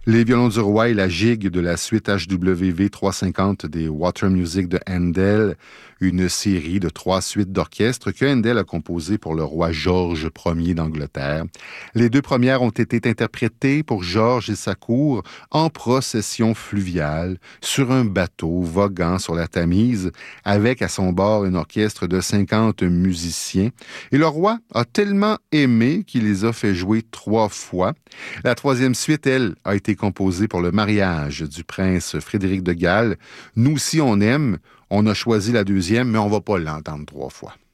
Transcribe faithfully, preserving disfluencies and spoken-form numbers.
Les violons du roi et la gigue de la suite H W V trois cent cinquante des Water Music de Handel, une série de trois suites d'orchestre que Handel a composées pour le roi Georges Ier d'Angleterre. Les deux premières ont été interprétées pour Georges et sa cour en procession fluviale sur un bateau voguant sur la Tamise avec à son bord un orchestre de cinquante musiciens. Et le roi a tellement aimé qu'il les a fait jouer trois fois. La troisième suite, elle, a été composée pour le mariage du prince Frédéric de Galles. Nous aussi, on aime. On a choisi la deuxième, mais on ne va pas l'entendre trois fois.